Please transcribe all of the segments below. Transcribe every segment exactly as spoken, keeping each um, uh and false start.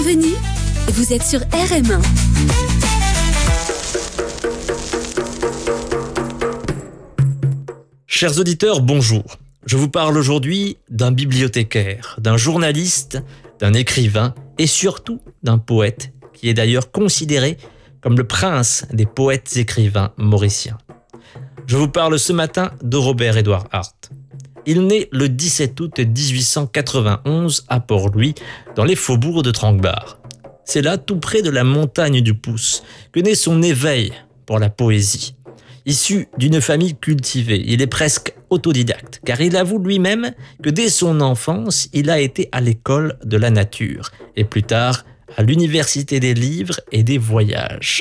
Bienvenue, vous êtes sur R M un. Chers auditeurs, bonjour. Je vous parle aujourd'hui d'un bibliothécaire, d'un journaliste, d'un écrivain et surtout d'un poète qui est d'ailleurs considéré comme le prince des poètes-écrivains mauriciens. Je vous parle ce matin de Robert-Édouard Hart. Il naît le dix-sept août dix-huit cent quatre-vingt-onze à Port-Louis, dans les faubourgs de Tranquebar. C'est là, tout près de la montagne du Pouce, que naît son éveil pour la poésie. Issu d'une famille cultivée, il est presque autodidacte, car il avoue lui-même que dès son enfance, il a été à l'école de la nature, et plus tard à l'université des livres et des voyages.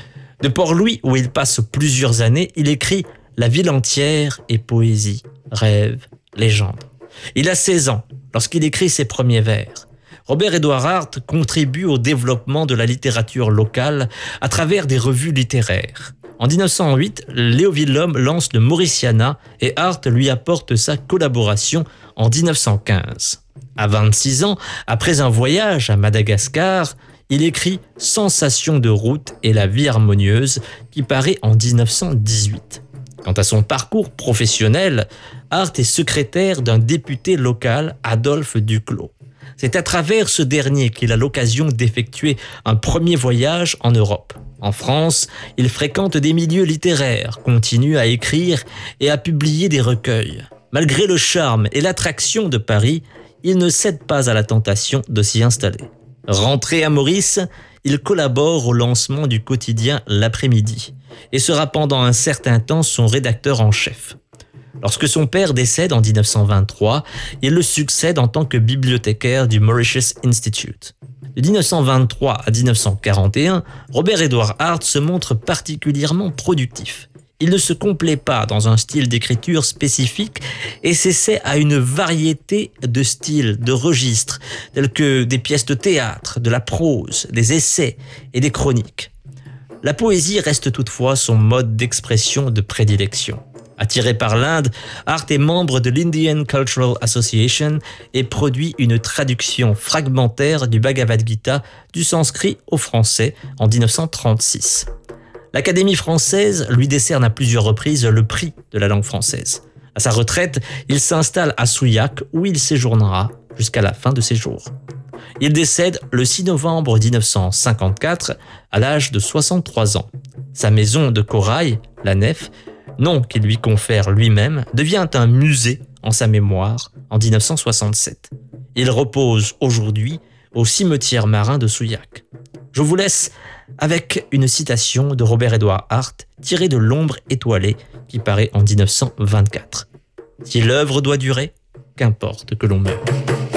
De Port-Louis, où il passe plusieurs années, il écrit « La ville entière est poésie, rêve, légende ». Il a seize ans lorsqu'il écrit ses premiers vers. Robert-Édouard Hart contribue au développement de la littérature locale à travers des revues littéraires. En dix-neuf cent huit, Léo Villaume lance le Mauriciana et Hart lui apporte sa collaboration en dix-neuf cent quinze. À vingt-six ans, après un voyage à Madagascar, il écrit « Sensation de route et la vie harmonieuse » qui paraît en dix-neuf cent dix-huit. Quant à son parcours professionnel, Hart est secrétaire d'un député local, Adolphe Duclos. C'est à travers ce dernier qu'il a l'occasion d'effectuer un premier voyage en Europe. En France, il fréquente des milieux littéraires, continue à écrire et à publier des recueils. Malgré le charme et l'attraction de Paris, il ne cède pas à la tentation de s'y installer. Rentré à Maurice, il collabore au lancement du quotidien L'Après-midi et sera pendant un certain temps son rédacteur en chef. Lorsque son père décède en dix-neuf cent vingt-trois, il le succède en tant que bibliothécaire du Mauritius Institute. De dix-neuf cent vingt-trois à dix-neuf cent quarante et un, Robert-Édouard Hart se montre particulièrement productif. Il ne se complaît pas dans un style d'écriture spécifique et s'essaie à une variété de styles, de registres, tels que des pièces de théâtre, de la prose, des essais et des chroniques. La poésie reste toutefois son mode d'expression de prédilection. Attiré par l'Inde, Hart est membre de l'Indian Cultural Association et produit une traduction fragmentaire du Bhagavad Gita du sanskrit au français en dix-neuf cent trente-six. L'Académie française lui décerne à plusieurs reprises le prix de la langue française. À sa retraite, il s'installe à Souillac où il séjournera jusqu'à la fin de ses jours. Il décède le six novembre dix-neuf cent cinquante-quatre à l'âge de soixante-trois ans. Sa maison de corail, la Nef, nom qu'il lui confère lui-même, devient un musée en sa mémoire en dix-neuf cent soixante-sept. Il repose aujourd'hui au cimetière marin de Souillac. Je vous laisse avec une citation de Robert-Édouard Hart tirée de L'Ombre étoilée qui paraît en dix-neuf cent vingt-quatre. Si l'œuvre doit durer, qu'importe que l'on meure.